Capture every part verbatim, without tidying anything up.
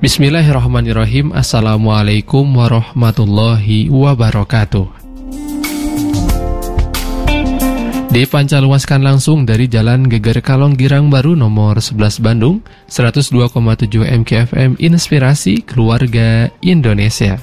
Bismillahirrahmanirrahim. Assalamualaikum warahmatullahi wabarakatuh. Dipancaluaskan langsung dari Jalan Geger Kalong Girang Baru nomor sebelas Bandung, seratus dua koma tujuh M K F M Inspirasi Keluarga Indonesia.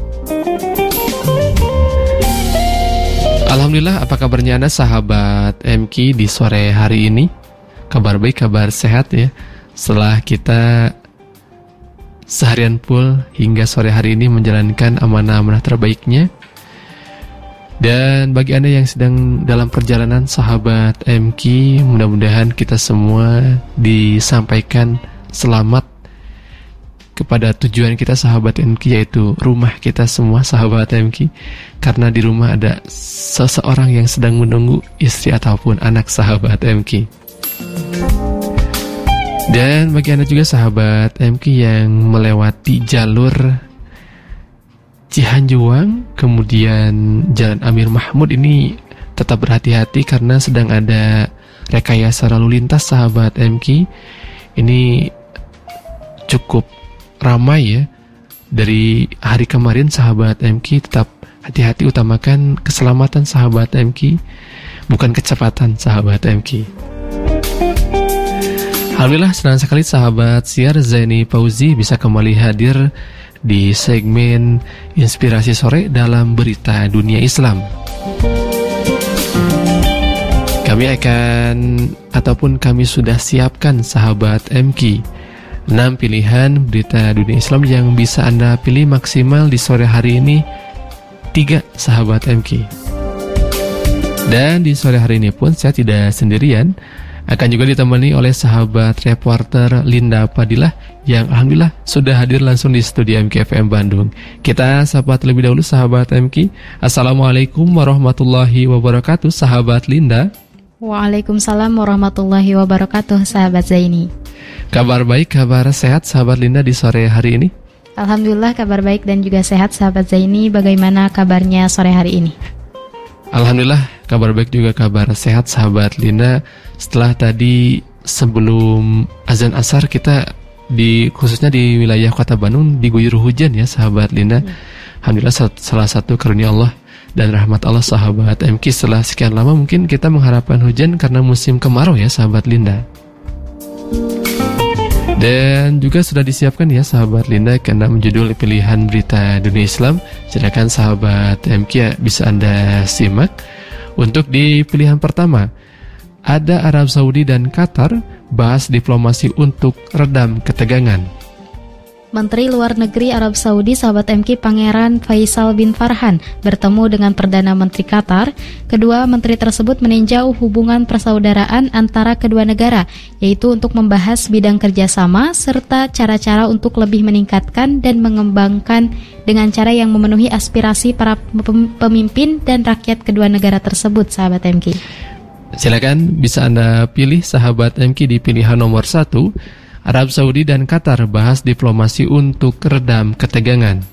Alhamdulillah, apa kabarnya Anda sahabat M K di sore hari ini? Kabar baik, kabar sehat ya. Setelah kita seharian full hingga sore hari ini menjalankan amanah-amanah terbaiknya. Dan bagi Anda yang sedang dalam perjalanan sahabat M K, mudah-mudahan kita semua disampaikan selamat kepada tujuan kita sahabat M K, yaitu rumah kita semua sahabat M K. Karena di rumah ada seseorang yang sedang menunggu, istri ataupun anak sahabat M K. Dan bagi Anda juga sahabat M K yang melewati jalur Cihanjuang, kemudian Jalan Amir Mahmud, ini tetap berhati-hati karena sedang ada rekayasa lalu lintas sahabat M K. Ini cukup ramai ya. Dari hari kemarin sahabat M K, tetap hati-hati, utamakan keselamatan sahabat M K, bukan kecepatan sahabat M K. Alhamdulillah, senang sekali sahabat siar Zaini Fauzi bisa kembali hadir di segmen Inspirasi Sore dalam Berita Dunia Islam. Kami akan ataupun kami sudah siapkan sahabat M K enam pilihan berita dunia Islam yang bisa Anda pilih maksimal di sore hari ini, tiga sahabat M K. Dan di sore hari ini pun saya tidak sendirian, akan juga ditemani oleh sahabat reporter Linda Padilah yang alhamdulillah sudah hadir langsung di studio M K F M Bandung. Kita sapa terlebih dahulu sahabat M K. Assalamualaikum warahmatullahi wabarakatuh sahabat Linda. Waalaikumsalam warahmatullahi wabarakatuh sahabat Zaini. Kabar baik, kabar sehat sahabat Linda di sore hari ini? Alhamdulillah kabar baik dan juga sehat sahabat Zaini. Bagaimana kabarnya sore hari ini? Alhamdulillah kabar baik juga kabar sehat sahabat Linda. Setelah tadi sebelum azan asar kita di khususnya di wilayah Kota Bandung diguyur hujan ya sahabat Linda. Ya. Alhamdulillah salah satu karunia Allah dan rahmat Allah sahabat M K. Setelah sekian lama mungkin kita mengharapkan hujan karena musim kemarau ya sahabat Linda. Dan juga sudah disiapkan ya sahabat Linda karena menjudul pilihan berita dunia Islam. Silakan sahabat M K bisa Anda simak. Untuk di pilihan pertama, ada Arab Saudi dan Qatar bahas diplomasi untuk redam ketegangan. Menteri Luar Negeri Arab Saudi sahabat M K Pangeran Faisal bin Farhan bertemu dengan Perdana Menteri Qatar. Kedua menteri tersebut meninjau hubungan persaudaraan antara kedua negara, yaitu untuk membahas bidang kerjasama serta cara-cara untuk lebih meningkatkan dan mengembangkan dengan cara yang memenuhi aspirasi para pemimpin dan rakyat kedua negara tersebut sahabat M K. Silakan bisa Anda pilih sahabat M K di pilihan nomor satu. Arab Saudi dan Qatar bahas diplomasi untuk redam ketegangan.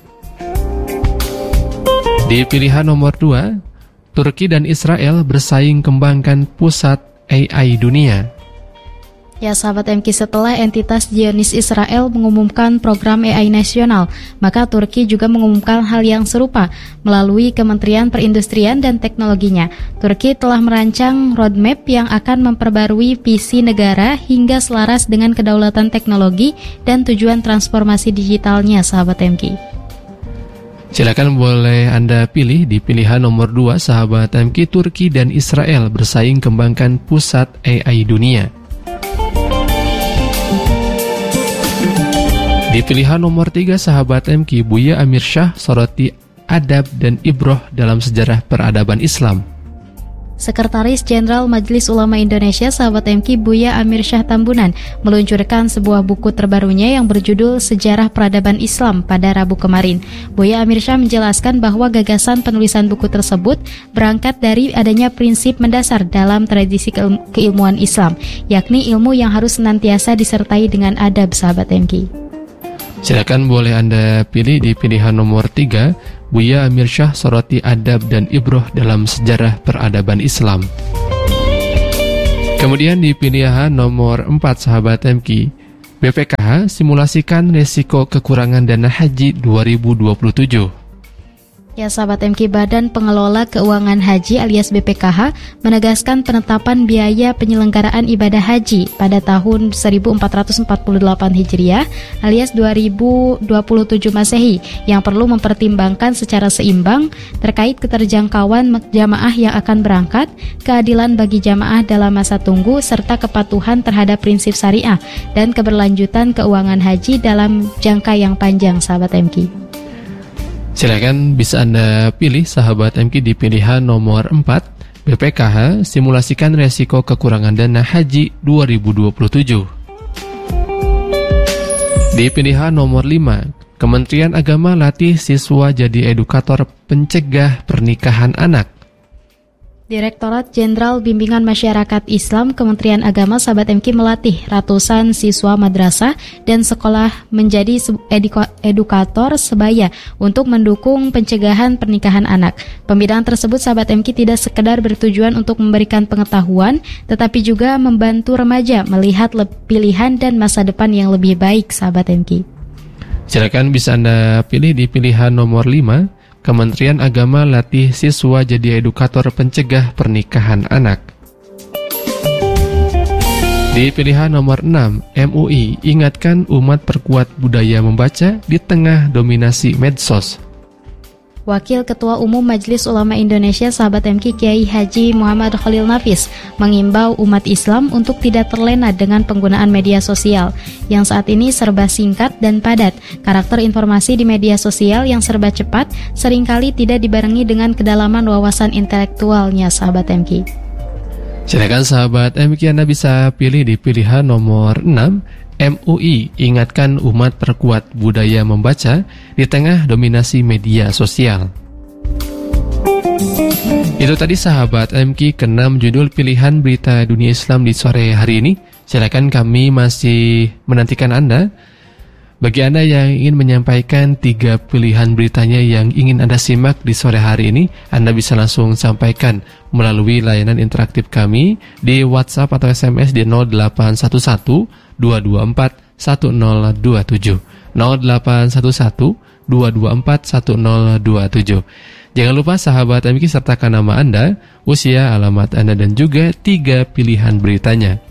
Di pilihan nomor dua, Turki dan Israel bersaing kembangkan pusat A I dunia. Ya sahabat M K, setelah entitas Zionis Israel mengumumkan program A I nasional, maka Turki juga mengumumkan hal yang serupa melalui Kementerian Perindustrian dan Teknologinya. Turki telah merancang roadmap yang akan memperbarui visi negara hingga selaras dengan kedaulatan teknologi dan tujuan transformasi digitalnya sahabat M K. Silakan boleh Anda pilih di pilihan nomor dua sahabat M K. Turki dan Israel bersaing kembangkan pusat A I dunia. Di pilihan nomor tiga sahabat M K, Buya Amir Syah soroti adab dan ibroh dalam sejarah peradaban Islam. Sekretaris Jenderal Majelis Ulama Indonesia sahabat M K Buya Amir Syah Tambunan meluncurkan sebuah buku terbarunya yang berjudul Sejarah Peradaban Islam pada Rabu kemarin. Buya Amir Syah menjelaskan bahwa gagasan penulisan buku tersebut berangkat dari adanya prinsip mendasar dalam tradisi keil- keilmuan Islam, yakni ilmu yang harus senantiasa disertai dengan adab sahabat M K. Silakan boleh Anda pilih di pilihan nomor tiga, Buya Amir Syah soroti adab dan ibroh dalam sejarah peradaban Islam. Kemudian di pilihan nomor empat sahabat M K, B P K H simulasikan resiko kekurangan dana haji dua ribu dua puluh tujuh. Ya sahabat M K, Badan Pengelola Keuangan Haji alias B P K H menegaskan penetapan biaya penyelenggaraan ibadah haji pada tahun seribu empat ratus empat puluh delapan Hijriah alias dua ribu dua puluh tujuh Masehi yang perlu mempertimbangkan secara seimbang terkait keterjangkauan jamaah yang akan berangkat, keadilan bagi jamaah dalam masa tunggu, serta kepatuhan terhadap prinsip syariah dan keberlanjutan keuangan haji dalam jangka yang panjang, sahabat M K. Silakan bisa Anda pilih sahabat M K di pilihan nomor empat, B P K H simulasikan resiko kekurangan dana haji dua ribu dua puluh tujuh. Di pilihan nomor lima, Kementerian Agama latih siswa jadi edukator pencegah pernikahan anak. Direktorat Jenderal Bimbingan Masyarakat Islam Kementerian Agama, sahabat M K, melatih ratusan siswa madrasah dan sekolah menjadi eduka- edukator sebaya untuk mendukung pencegahan pernikahan anak. Pembinaan tersebut, sahabat M K, tidak sekedar bertujuan untuk memberikan pengetahuan, tetapi juga membantu remaja melihat le- pilihan dan masa depan yang lebih baik, sahabat M K. Silakan bisa Anda pilih di pilihan nomor lima, Kementerian Agama latih siswa jadi edukator pencegah pernikahan anak. Di pilihan nomor enam, M U I ingatkan umat perkuat budaya membaca di tengah dominasi medsos. Wakil Ketua Umum Majelis Ulama Indonesia, sahabat M K, Kiai Haji Muhammad Khalil Nafis mengimbau umat Islam untuk tidak terlena dengan penggunaan media sosial yang saat ini serba singkat dan padat. Karakter informasi di media sosial yang serba cepat seringkali tidak dibarengi dengan kedalaman wawasan intelektualnya, sahabat M K. Silakan sahabat M K, Anda bisa pilih di pilihan nomor enam, M U I ingatkan umat perkuat budaya membaca di tengah dominasi media sosial. Itu tadi sahabat M K keenam judul pilihan berita dunia Islam di sore hari ini. Silakan, kami masih menantikan Anda. Bagi Anda yang ingin menyampaikan tiga pilihan beritanya yang ingin Anda simak di sore hari ini, Anda bisa langsung sampaikan melalui layanan interaktif kami di WhatsApp atau S M S di nol delapan satu satu dua dua empat satu nol dua tujuh nol delapan satu satu dua dua empat satu nol dua tujuh. Jangan lupa sahabat M K sertakan nama Anda, usia, alamat Anda, dan juga tiga pilihan beritanya.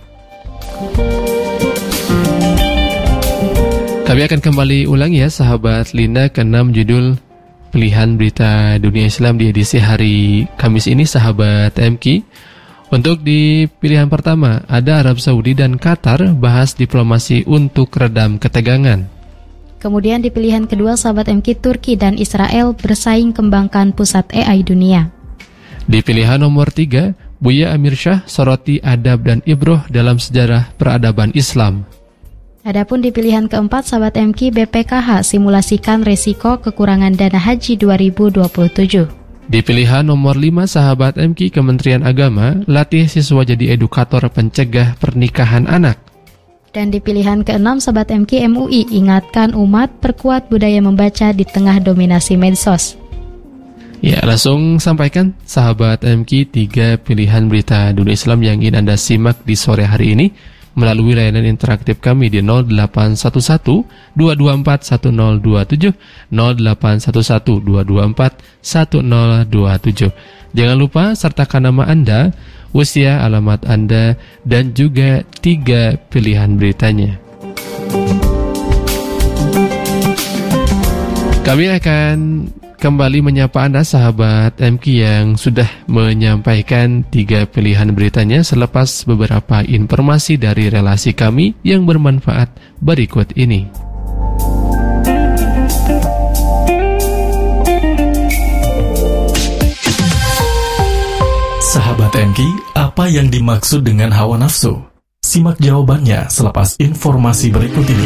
Kami akan kembali ulang ya sahabat Linda keenam judul pilihan berita dunia Islam di edisi hari Kamis ini, sahabat M K. Untuk di pilihan pertama ada Arab Saudi dan Qatar bahas diplomasi untuk redam ketegangan. Kemudian di pilihan kedua, sahabat M K, Turki dan Israel bersaing kembangkan pusat A I dunia. Di pilihan nomor tiga, Buya Amir Shah soroti adab dan ibroh dalam sejarah peradaban Islam. Adapun di pilihan keempat, sahabat M K, B P K H simulasikan resiko kekurangan dana haji dua ribu dua puluh tujuh. Di pilihan nomor lima, sahabat M K, Kementerian Agama latih siswa jadi edukator pencegah pernikahan anak. Dan di pilihan keenam, sahabat M K, M U I ingatkan umat perkuat budaya membaca di tengah dominasi medsos. Ya, langsung sampaikan sahabat M K tiga pilihan berita dunia Islam yang ingin Anda simak di sore hari ini melalui layanan interaktif kami di nol delapan satu satu dua dua empat satu nol dua tujuh nol delapan satu satu dua dua empat satu nol dua tujuh. Jangan lupa sertakan nama Anda, usia, alamat Anda, dan juga tiga pilihan beritanya. Kami akan kembali menyapa Anda sahabat M K yang sudah menyampaikan tiga pilihan beritanya selepas beberapa informasi dari relasi kami yang bermanfaat berikut ini. Sahabat M K, apa yang dimaksud dengan hawa nafsu? Simak jawabannya selepas informasi berikut ini.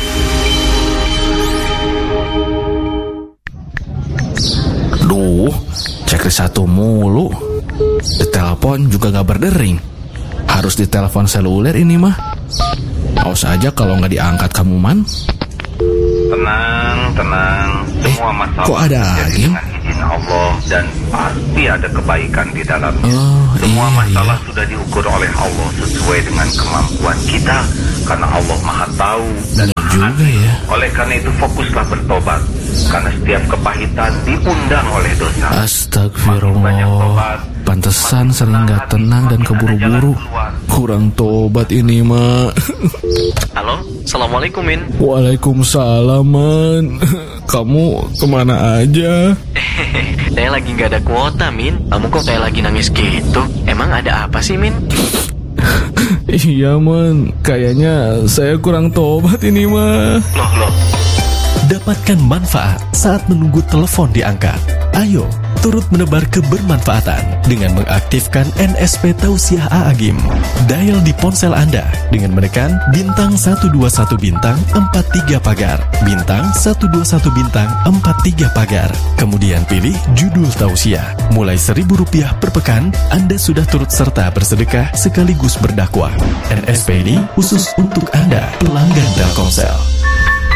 Duh, cek satu mulu. Ditelepon juga gak berdering. Harus ditelepon seluler ini mah. Awas aja kalau gak diangkat kamu, Man. Tenang, tenang. Semua eh, masalah kok ada lagi? Allah dan pasti ada kebaikan di dalamnya. Oh, Semua iya, masalah iya. sudah diukur oleh Allah sesuai dengan kemampuan kita, karena Allah Maha Tahu dan Maha juga Adil. ya. Oleh karena itu fokuslah bertobat, karena setiap kepahitan diundang oleh dosa. Astagfirullah. Pantesan sering gak tenang dan keburu-buru. Kurang tobat ini, Mak. Halo, Assalamualaikum, Min. Waalaikumsalam, Man. Kamu kemana aja? Saya lagi nggak ada kuota, Min. Kamu kok kayak lagi nangis gitu? Emang ada apa sih, Min? Iya, Man. Kayaknya saya kurang tobat ini, mah. Loh, loh. Dapatkan manfaat saat menunggu telepon diangkat. Ayo, turut menebar kebermanfaatan dengan mengaktifkan N S P Tausiah A A G I M. Dial di ponsel Anda dengan menekan bintang satu dua satu bintang empat tiga pagar, bintang satu dua satu bintang empat tiga pagar. Kemudian pilih judul tausiah. Mulai seribu rupiah per pekan, Anda sudah turut serta bersedekah sekaligus berdakwah. N S P ini khusus untuk Anda, pelanggan Telkomsel.